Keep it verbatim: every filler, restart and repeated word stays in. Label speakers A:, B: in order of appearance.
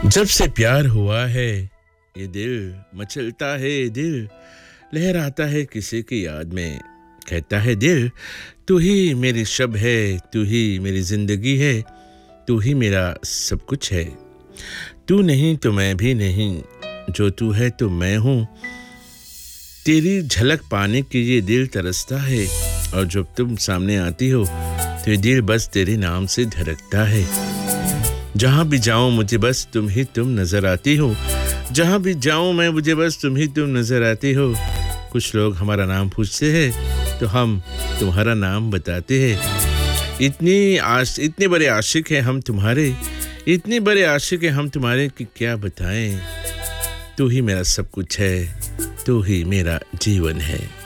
A: जब से प्यार हुआ है ये दिल मचलता है ये दिल लहराता है किसी की याद में कहता है दिल तू ही मेरी शब है तू ही मेरी जिंदगी है तू ही मेरा सब कुछ है तू नहीं तो मैं भी नहीं जो तू है तो मैं हूँ तेरी झलक पाने के ये दिल तरसता है और जब तुम सामने आती हो तो ये दिल बस तेरे नाम से धड़कता है जहाँ भी जाऊँ मुझे बस तुम ही तुम नज़र आती हो जहाँ भी जाऊँ मैं मुझे बस तुम ही तुम नज़र आती हो कुछ लोग हमारा नाम पूछते हैं तो हम तुम्हारा नाम बताते हैं इतनी आश इतने बड़े आशिक हैं हम तुम्हारे इतने बड़े आशिक हैं हम तुम्हारे कि क्या बताएं तू ही मेरा सब कुछ है तू ही मेरा जीवन है